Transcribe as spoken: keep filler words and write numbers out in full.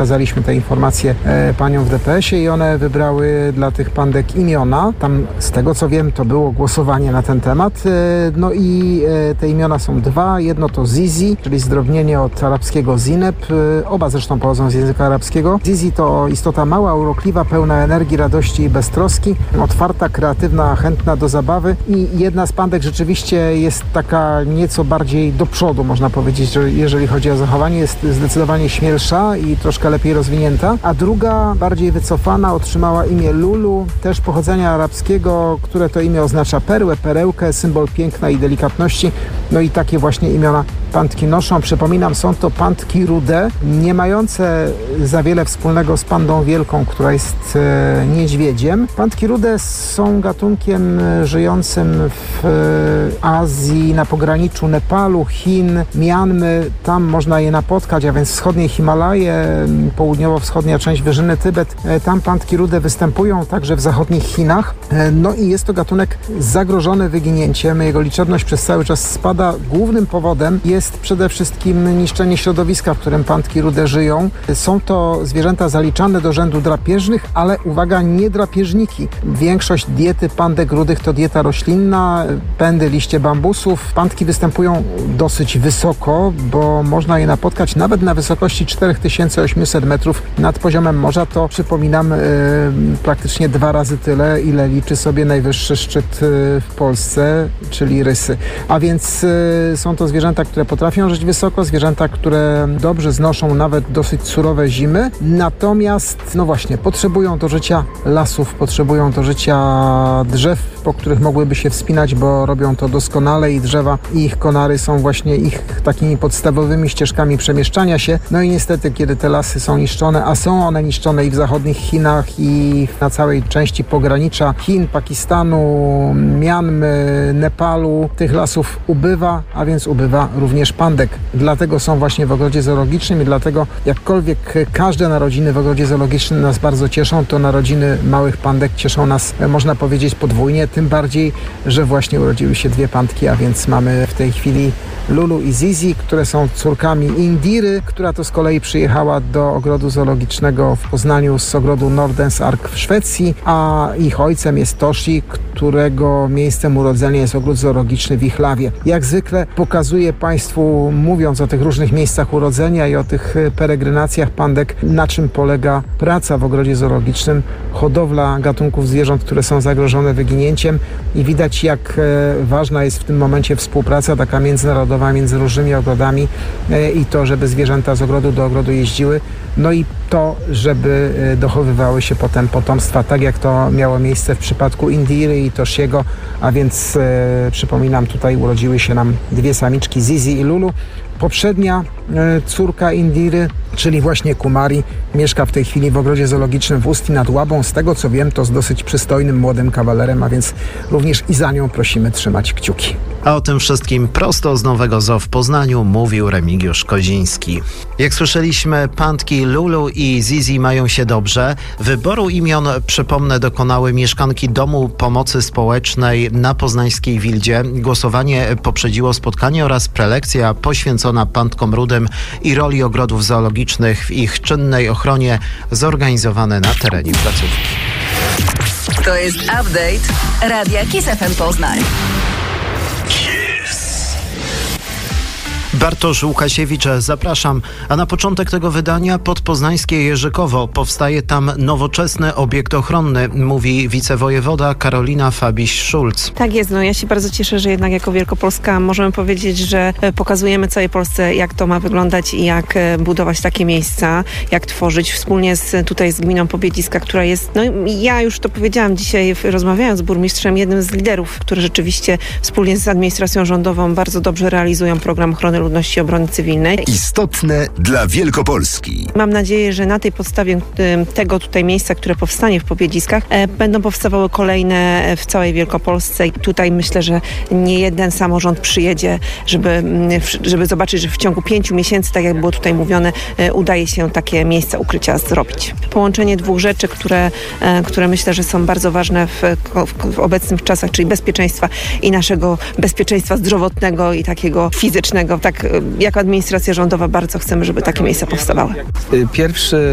przekazaliśmy te informacje e, paniom w D P S ie i one wybrały dla tych pandek imiona. Tam z tego co wiem, to było głosowanie na ten temat. E, no i e, te imiona są dwa. Jedno to Zizi, czyli zdrobnienie od arabskiego Zineb. E, oba zresztą pochodzą z języka arabskiego. Zizi to istota mała, urokliwa, pełna energii, radości i beztroski, otwarta, kreatywna, chętna do zabawy i jedna z pandek rzeczywiście jest taka nieco bardziej do przodu, można powiedzieć, że jeżeli chodzi o zachowanie, jest zdecydowanie śmielsza i troszkę lepiej rozwinięta, a druga, bardziej wycofana, otrzymała imię Lulu, też pochodzenia arabskiego, które to imię oznacza perłę, perełkę, symbol piękna i delikatności. No i takie właśnie imiona pandki noszą. Przypominam, są to pandki rude, nie mające za wiele wspólnego z pandą wielką, która jest e, niedźwiedziem. Pandki rude są gatunkiem żyjącym w e, Azji, na pograniczu Nepalu, Chin, Mianmy. Tam można je napotkać, a więc wschodnie Himalaje, południowo-wschodnia część wyżyny Tybet. E, tam pandki rude występują także w zachodnich Chinach. E, no i jest to gatunek zagrożony wyginięciem. Jego liczebność przez cały czas spada. Głównym powodem jest przede wszystkim niszczenie środowiska, w którym pandki rude żyją. Są to zwierzęta zaliczane do rzędu drapieżnych, ale uwaga, nie drapieżniki. Większość diety pandek rudych to dieta roślinna, pędy, liście bambusów. Pandki występują dosyć wysoko, bo można je napotkać nawet na wysokości cztery tysiące osiemset metrów nad poziomem morza. To przypominam yy, praktycznie dwa razy tyle, ile liczy sobie najwyższy szczyt yy, w Polsce, czyli Rysy. A więc yy, są to zwierzęta, które potrafią żyć wysoko, zwierzęta, które dobrze znoszą nawet dosyć surowe zimy, natomiast, no właśnie, potrzebują do życia lasów, potrzebują do życia drzew, po których mogłyby się wspinać, bo robią to doskonale i drzewa i ich konary są właśnie ich takimi podstawowymi ścieżkami przemieszczania się. No i niestety, kiedy te lasy są niszczone, a są one niszczone i w zachodnich Chinach, i na całej części pogranicza Chin, Pakistanu, Mianmy, Nepalu, tych lasów ubywa, a więc ubywa również pandek. Dlatego są właśnie w ogrodzie zoologicznym i dlatego jakkolwiek każde narodziny w ogrodzie zoologicznym nas bardzo cieszą, to narodziny małych pandek cieszą nas, można powiedzieć, podwójnie, tym bardziej, że właśnie urodziły się dwie pandki, a więc mamy w tej chwili Lulu i Zizi, które są córkami Indiry, która to z kolei przyjechała do ogrodu zoologicznego w Poznaniu z ogrodu Nordens Ark w Szwecji, a ich ojcem jest Toshi, którego miejscem urodzenia jest ogród zoologiczny w Ichlawie. Jak zwykle pokazuję Państwu, mówiąc o tych różnych miejscach urodzenia i o tych peregrinacjach pandek, na czym polega praca w ogrodzie zoologicznym, hodowla gatunków zwierząt, które są zagrożone wyginięciem i widać, jak ważna jest w tym momencie współpraca taka międzynarodowa między różnymi ogrodami i to, żeby zwierzęta z ogrodu do ogrodu jeździły, no i to, żeby dochowywały się potem potomstwa, tak jak to miało miejsce w przypadku Indiry i Toshiego, a więc e, przypominam, tutaj urodziły się nam dwie samiczki, Zizi i Lulu. Poprzednia e, córka Indiry, czyli właśnie Kumari, mieszka w tej chwili w ogrodzie zoologicznym w Ustyi nad Łabą. Z tego co wiem, to z dosyć przystojnym młodym kawalerem, a więc również i za nią prosimy trzymać kciuki. A o tym wszystkim prosto z Nowego Zoo w Poznaniu mówił Remigiusz Koziński. Jak słyszeliśmy, pandki Lulu i Zizi mają się dobrze. Wyboru imion, przypomnę, dokonały mieszkanki Domu Pomocy Społecznej na poznańskiej Wildzie. Głosowanie poprzedziło spotkanie oraz prelekcja poświęcona pandkom rudym i roli ogrodów zoologicznych w ich czynnej ochronie, zorganizowane na terenie placówki. To jest update Radia Kiss F M Poznań. Bartosz Łukasiewicz, zapraszam. A na początek tego wydania podpoznańskie Jerzykowo. Powstaje tam nowoczesny obiekt ochronny, mówi wicewojewoda Karolina Fabiś-Szulc. Tak jest, no ja się bardzo cieszę, że jednak jako Wielkopolska możemy powiedzieć, że pokazujemy całej Polsce, jak to ma wyglądać i jak budować takie miejsca, jak tworzyć wspólnie z, tutaj z gminą Pobiedziska, która jest, no ja już to powiedziałam dzisiaj, rozmawiając z burmistrzem, jednym z liderów, który rzeczywiście wspólnie z administracją rządową bardzo dobrze realizują program ochrony ludności i obrony cywilnej. Istotne dla Wielkopolski. Mam nadzieję, że na tej podstawie tego tutaj miejsca, które powstanie w Pobiedziskach, będą powstawały kolejne w całej Wielkopolsce. I tutaj myślę, że nie jeden samorząd przyjedzie, żeby, żeby zobaczyć, że w ciągu pięciu miesięcy, tak jak było tutaj mówione, udaje się takie miejsca ukrycia zrobić. Połączenie dwóch rzeczy, które, które myślę, że są bardzo ważne w, w, w obecnych czasach, czyli bezpieczeństwa i naszego bezpieczeństwa zdrowotnego i takiego fizycznego. Tak, jako administracja rządowa bardzo chcemy, żeby takie miejsca powstawały. Pierwszy